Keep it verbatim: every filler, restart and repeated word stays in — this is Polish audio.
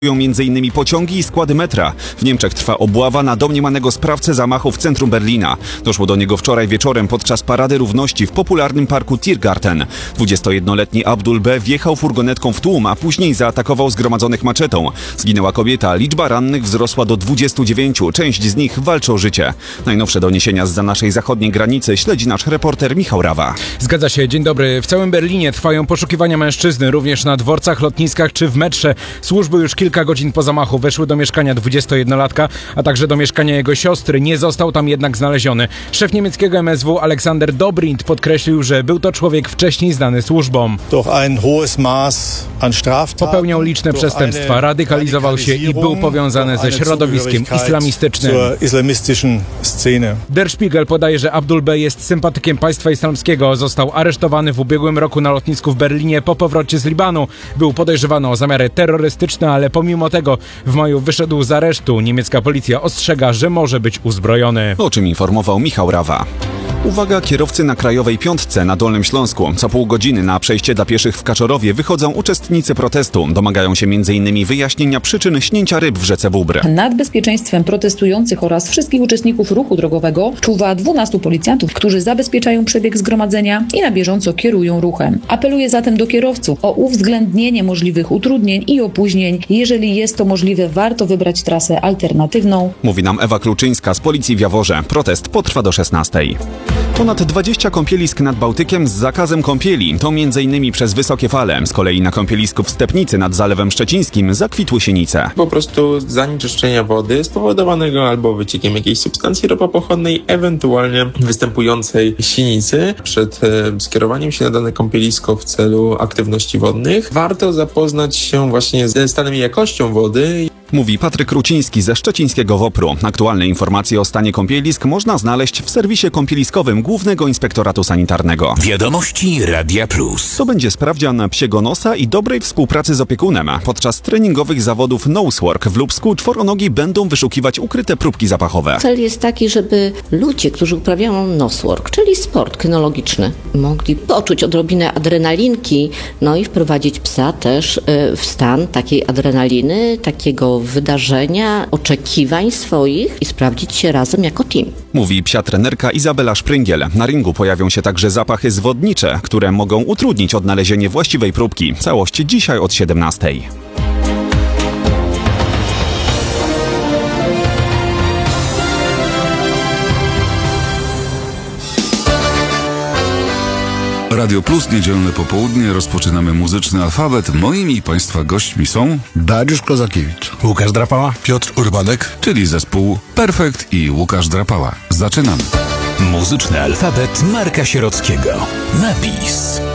między innymi pociągi i składy metra. W Niemczech trwa obława na domniemanego sprawcę zamachu w centrum Berlina. Doszło do niego wczoraj wieczorem podczas Parady Równości w popularnym parku Tiergarten. dwudziestojednoletni Abdul B. wjechał furgonetką w tłum, a później zaatakował zgromadzonych maczetą. Zginęła kobieta, liczba rannych wzrosła do dwudziestu dziewięciu. Część z nich walczy o życie. Najnowsze doniesienia zza naszej zachodniej granicy śledzi nasz reporter Michał Rawa. Zgadza się, dzień dobry. W całym Berlinie trwają poszukiwania mężczyzny, również na dworcach, lotniskach czy w metrze. Służby już kilka Kilka godzin po zamachu weszły do mieszkania dwudziestojednolatka, a także do mieszkania jego siostry. Nie został tam jednak znaleziony. Szef niemieckiego M S W Alexander Dobrindt podkreślił, że był to człowiek wcześniej znany służbom. Popełniał liczne przestępstwa, radykalizował się i był powiązany ze środowiskiem islamistycznym. Der Spiegel podaje, że Abdul B. jest sympatykiem państwa islamskiego. Został aresztowany w ubiegłym roku na lotnisku w Berlinie po powrocie z Libanu. Był podejrzewany o zamiary terrorystyczne, ale pomimo tego w maju wyszedł z aresztu. Niemiecka policja ostrzega, że może być uzbrojony. O czym informował Michał Rawa. Uwaga, kierowcy na Krajowej Piątce na Dolnym Śląsku. Co pół godziny na przejście dla pieszych w Kaczorowie wychodzą uczestnicy protestu. Domagają się między innymi wyjaśnienia przyczyn śnięcia ryb w rzece Wóbr. Nad bezpieczeństwem protestujących oraz wszystkich uczestników ruchu drogowego czuwa dwunastu policjantów, którzy zabezpieczają przebieg zgromadzenia i na bieżąco kierują ruchem. Apeluje zatem do kierowców o uwzględnienie możliwych utrudnień i opóźnień. Jeżeli jest to możliwe, warto wybrać trasę alternatywną. Mówi nam Ewa Kluczyńska z Policji w Jaworze. Protest potrwa do szesnastej. Ponad dwadzieścia kąpielisk nad Bałtykiem z zakazem kąpieli. To między innymi przez wysokie fale. Z kolei na kąpielisku w Stepnicy nad Zalewem Szczecińskim zakwitły sienice. Po prostu zanieczyszczenia wody spowodowanego albo wyciekiem jakiejś substancji ropopochodnej, ewentualnie występującej sinicy. Przed e, skierowaniem się na dane kąpielisko w celu aktywności wodnych warto zapoznać się właśnie ze stanem i jakością wody. Mówi Patryk Ruciński ze szczecińskiego WOPR-u. Aktualne informacje o stanie kąpielisk można znaleźć w serwisie kąpieliskowym Głównego Inspektoratu Sanitarnego. Wiadomości Radia Plus. To będzie sprawdzian psiego nosa i dobrej współpracy z opiekunem. Podczas treningowych zawodów Nosework w Lubsku czworonogi będą wyszukiwać ukryte próbki zapachowe. Cel jest taki, żeby ludzie, którzy uprawiają nosework, czyli sport kynologiczny, mogli poczuć odrobinę adrenalinki, no i wprowadzić psa też w stan takiej adrenaliny, takiego wydarzenia, oczekiwań swoich i sprawdzić się razem jako team. Mówi psia trenerka Izabela Szpryngiel. Na ringu pojawią się także zapachy zwodnicze, które mogą utrudnić odnalezienie właściwej próbki. Całość dzisiaj od siedemnastej. Radio Plus, niedzielne popołudnie, rozpoczynamy muzyczny alfabet. Moimi i Państwa gośćmi są Dariusz Kozakiewicz, Łukasz Drapała, Piotr Urbanek, czyli zespół Perfekt i Łukasz Drapała. Zaczynamy. Muzyczny alfabet Marka Sierockiego. Napis.